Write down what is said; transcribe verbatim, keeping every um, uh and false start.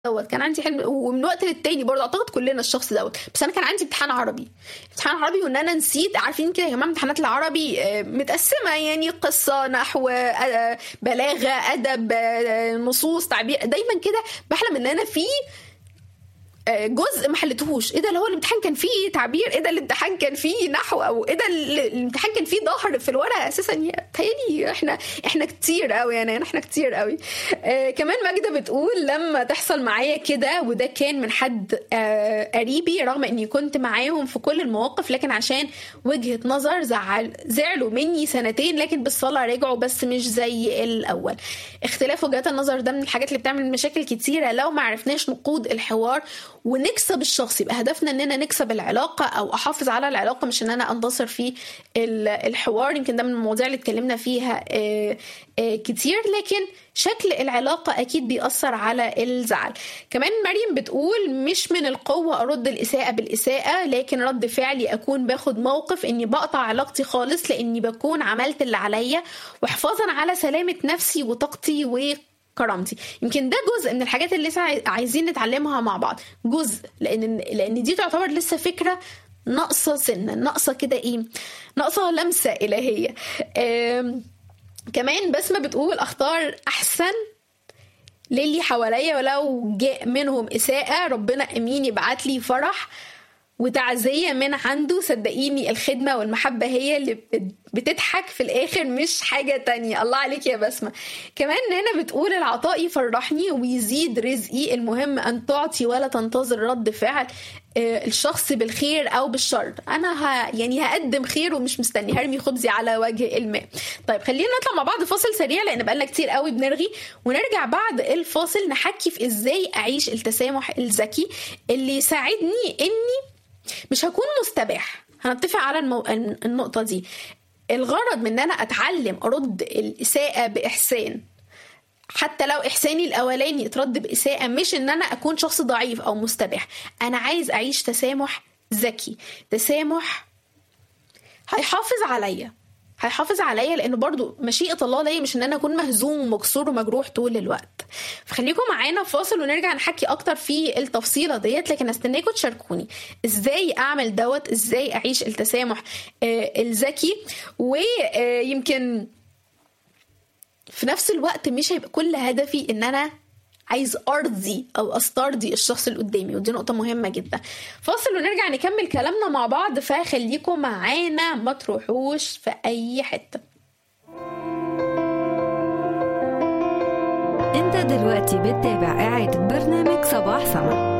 دوت كان عندي حلم، ومن وقت للتاني برضه اعتقد كلنا الشخص دوت. بس انا كان عندي امتحان عربي امتحان عربي وان انا نسيت. عارفين كده يا جماعه امتحانات العربي آه، متقسمه، يعني قصه، نحو، آه، بلاغه، ادب، آه، نصوص، تعبير. دايما كده بحلم ان انا في آه، جزء ما حلتهوش. ايه ده اللي هو الامتحان كان فيه تعبير، ايه ده الامتحان كان فيه نحو، او ايه ده ال- الامتحان كان فيه ظهر في الورقه اساسا. تهيألي احنا احنا كتير قوي، يعني احنا كتير قوي. آه كمان ماجده بتقول لما تحصل معايا كده، وده كان من حد آه قريبي، رغم اني كنت معاهم في كل المواقف، لكن عشان وجهة نظر زعل زعلوا مني سنتين، لكن بالصلاة رجعوا بس مش زي الاول. اختلاف وجهات النظر ده من الحاجات اللي بتعمل مشاكل كتيرة لو ما عرفناش نقود الحوار ونكسب الشخص. يبقى هدفنا اننا نكسب العلاقة او احافظ على العلاقة، مش ان انا انتصر في ال- الحوار. يمكن ده من المواضيع اللي اتكلمنا فيها آه، آه، كتير، لكن شكل العلاقة اكيد بيأثر على الزعل. كمان مريم بتقول مش من القوة ارد الاساءة بالاساءة، لكن رد فعلي اكون باخد موقف اني بقطع علاقتي خالص، لاني بكون عملت اللي عليا، وحفاظا على سلامة نفسي وطاقتي و كرامتي. يمكن ده جزء من الحاجات اللي لسه عاي- عايزين نتعلمها مع بعض. جزء لان لان دي تعتبر لسه فكره ناقصه سنه، ناقصه كده ايه، ناقصه لمسه الهيه. آم، كمان بسمه بتقول اختار احسن للي حواليا، ولو جاء منهم اساءه ربنا امين يبعت لي فرح وتعزية من عنده. صدقيني الخدمة والمحبة هي اللي بتضحك في الآخر، مش حاجة تانية. الله عليك يا بسمة. كمان هنا بتقول العطاء يفرحني ويزيد رزقي، المهم أن تعطي ولا تنتظر رد فعل آه، الشخص بالخير أو بالشر. أنا ه... يعني هقدم خير ومش مستني، هرمي خبزي على وجه الماء. طيب خلينا نطلع مع بعض فاصل سريع، لأن بقالنا كتير قوي بنرغي، ونرجع بعد الفاصل نحكي في إزاي أعيش التسامح الذكي اللي يساعدني إني مش هكون مستباح. هنتفق على المو... النقطة دي. الغرض من ان انا اتعلم ارد الاساءة باحسان، حتى لو احساني الاولاني اترد باساءة، مش ان انا اكون شخص ضعيف او مستباح. انا عايز اعيش تسامح ذكي، تسامح هيحافظ عليا هيحافظ عليا لانه برضو مشيئة الله ليا مش ان انا اكون مهزوم ومكسور ومجروح طول الوقت. فخليكم معانا فاصل ونرجع نحكي اكتر في التفصيلة ديت، لكن استناكم تشاركوني ازاي اعمل دوت، ازاي اعيش التسامح آه الذكي. ويمكن في نفس الوقت مش هيبقى كل هدفي ان انا عايز ارضي او استرضي الشخص اللي قدامي، ودي نقطة مهمة جدا. فاصل ونرجع نكمل كلامنا مع بعض، فخليكم معانا ما تروحوش في اي حتة. انت دلوقتي بتتابع إعادة برنامج صباح سما.